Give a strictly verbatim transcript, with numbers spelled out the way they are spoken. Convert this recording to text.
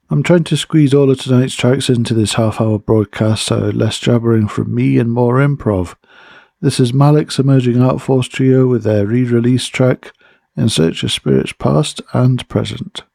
I'm trying to squeeze all of tonight's tracks into this half-hour broadcast, so less jabbering from me and more improv. This is Malik's Emerging Art Force Trio with their re-release track, In Search of Spirits Past and Present.